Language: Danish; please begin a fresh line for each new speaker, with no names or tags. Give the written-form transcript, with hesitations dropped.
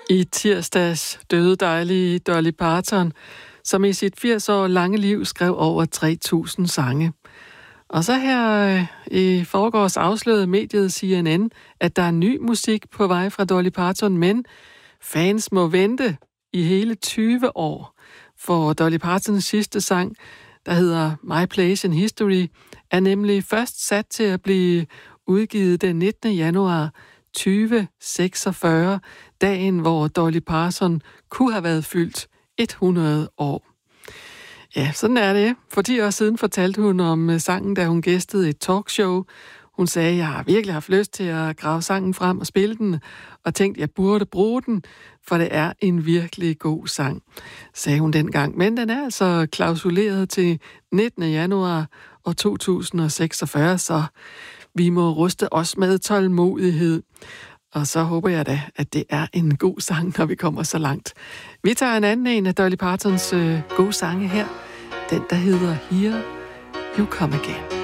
I tirsdags døde dejlige Dolly Parton, som i sit 80 år lange liv skrev over 3.000 sange. Og så her i forgårs afslørede mediet CNN, at der er ny musik på vej fra Dolly Parton, men fans må vente i hele 20 år. For Dolly Partons sidste sang, der hedder My Place in History, er nemlig først sat til at blive udgivet den 19. januar 2046, dagen hvor Dolly Parton kunne have været fyldt 100 år. Ja, sådan er det. For 10 år siden fortalte hun om sangen, da hun gæstede et talkshow. Hun sagde, jeg har virkelig haft lyst til at grave sangen frem og spille den, og tænkte, jeg burde bruge den, for det er en virkelig god sang, sagde hun dengang. Men den er altså klausuleret til 19. januar år 2046, så vi må ruste os med tålmodighed. Og så håber jeg da, at det er en god sang, når vi kommer så langt. Vi tager en anden en af Dolly Partons gode sange her. Den, der hedder Here You Come Again.